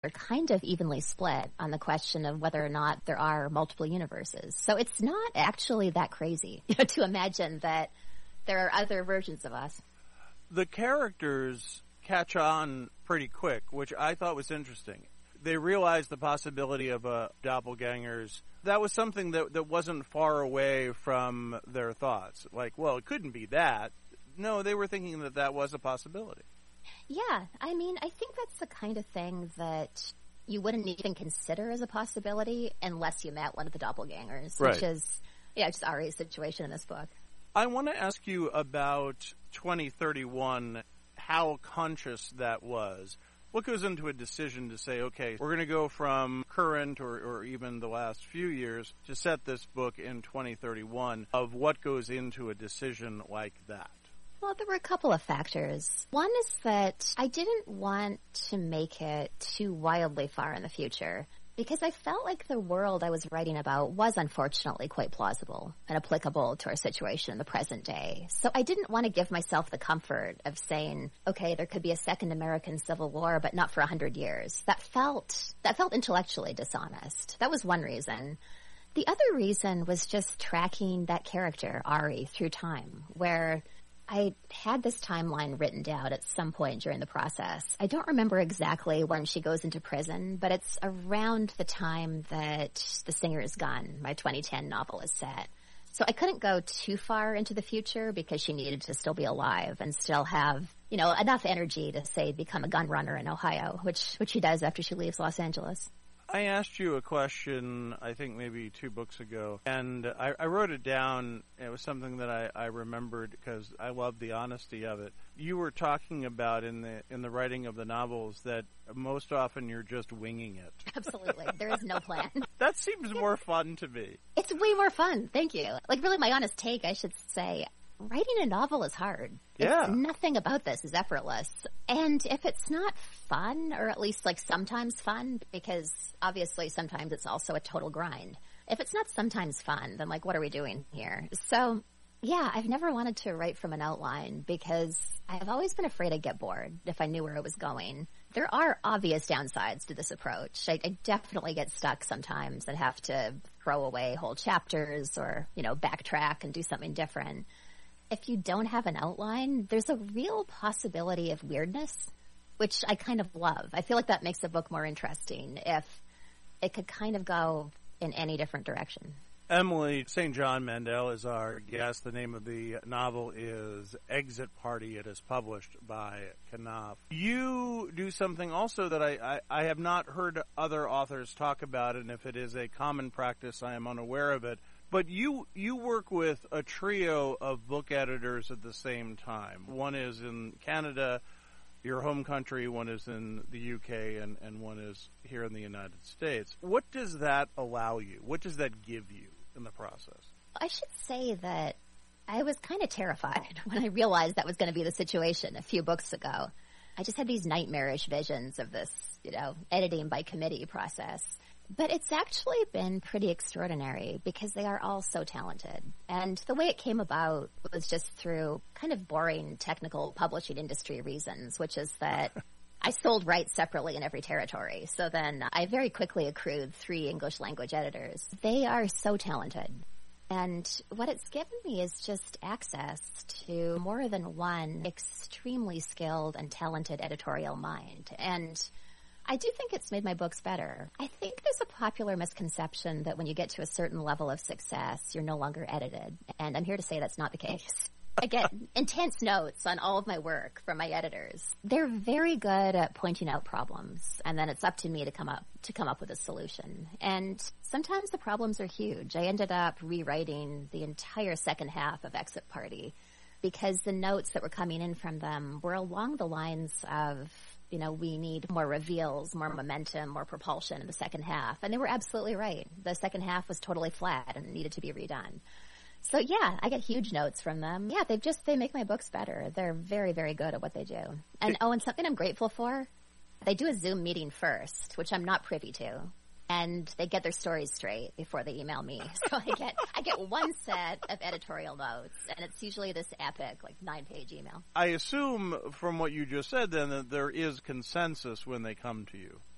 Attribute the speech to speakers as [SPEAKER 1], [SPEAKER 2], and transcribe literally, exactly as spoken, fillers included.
[SPEAKER 1] are kind of evenly split on the question of whether or not there are multiple universes. So it's not actually that crazy to imagine that there are other versions of us.
[SPEAKER 2] The characters catch on pretty quick, which I thought was interesting. They realized the possibility of uh, doppelgangers. That was something that, that wasn't far away from their thoughts. Like, well, it couldn't be that. No, they were thinking that that was a possibility.
[SPEAKER 1] Yeah, I mean, I think that's the kind of thing that you wouldn't even consider as a possibility unless you met one of the doppelgangers,
[SPEAKER 2] right.
[SPEAKER 1] which is, yeah, just Ari's situation in this book.
[SPEAKER 2] I want to ask you about twenty thirty-one, how conscious that was. What goes into a decision to say, okay, we're going to go from current or, or even the last few years to set this book in twenty thirty-one, of what goes into a decision like that?
[SPEAKER 1] Well, there were a couple of factors. One is that I didn't want to make it too wildly far in the future, because I felt like the world I was writing about was unfortunately quite plausible and applicable to our situation in the present day. So I didn't want to give myself the comfort of saying, okay, there could be a second American Civil War, but not for a hundred years. That felt, that felt intellectually dishonest. That was one reason. The other reason was just tracking that character, Ari, through time, where I had this timeline written down at some point during the process. I don't remember exactly when she goes into prison, but it's around the time that The Singer's Gun, my twenty ten novel, is set. So I couldn't go too far into the future because she needed to still be alive and still have, you know, enough energy to, say, become a gun runner in Ohio, which, which she does after she leaves Los Angeles.
[SPEAKER 2] I asked you a question, I think maybe two books ago, and I, I wrote it down. It was something that I, I remembered because I love the honesty of it. You were talking about in the in the writing of the novels that most often you're just winging it.
[SPEAKER 1] Absolutely. There is no plan.
[SPEAKER 2] That seems more fun to me.
[SPEAKER 1] It's way more fun. Thank you. Like, really, my honest take, I should say, writing a novel is hard.
[SPEAKER 2] Yeah.
[SPEAKER 1] It's, nothing about this is effortless. And if it's not fun, or at least like sometimes fun, because obviously sometimes it's also a total grind. If it's not sometimes fun, then like, what are we doing here? So yeah, I've never wanted to write from an outline because I've always been afraid I'd get bored if I knew where it was going. There are obvious downsides to this approach. I, I definitely get stuck sometimes and have to throw away whole chapters or, you know, backtrack and do something different. If you don't have an outline, there's a real possibility of weirdness, which I kind of love. I feel like that makes a book more interesting if it could kind of go in any different direction.
[SPEAKER 2] Emily Saint John Mandel is our guest. The name of the novel is Exit Party. It is published by Knopf. You do something also that I, I, I have not heard other authors talk about, and if it is a common practice, I am unaware of it. But you you work with a trio of book editors at the same time. One is in Canada, your home country, one is in the U K, and, and one is here in the United States. What does that allow you? What does that give you in the process?
[SPEAKER 1] I should say that I was kind of terrified when I realized that was going to be the situation a few books ago. I just had these nightmarish visions of this, you know, editing by committee process. But it's actually been pretty extraordinary because they are all so talented. And the way it came about was just through kind of boring technical publishing industry reasons, which is that I sold rights separately in every territory. So then I very quickly accrued three English language editors. They are so talented. And what it's given me is just access to more than one extremely skilled and talented editorial mind. And I do think it's made my books better. I think there's a popular misconception that when you get to a certain level of success, you're no longer edited. And I'm here to say that's not the case. I get intense notes on all of my work from my editors. They're very good at pointing out problems, and then it's up to me to come up to come up with a solution. And sometimes the problems are huge. I ended up rewriting the entire second half of Exit Party because the notes that were coming in from them were along the lines of, you know, we need more reveals, more momentum, more propulsion in the second half. And they were absolutely right. The second half was totally flat and needed to be redone. So yeah, I get huge notes from them. Yeah, they've just, they make my books better. They're very, very good at what they do. And oh, and something I'm grateful for, they do a Zoom meeting first, which I'm not privy to. And they get their stories straight before they email me. So I get I get one set of editorial notes, and it's usually this epic, like, nine-page email.
[SPEAKER 2] I assume from what you just said, then, that there is consensus when they come to you.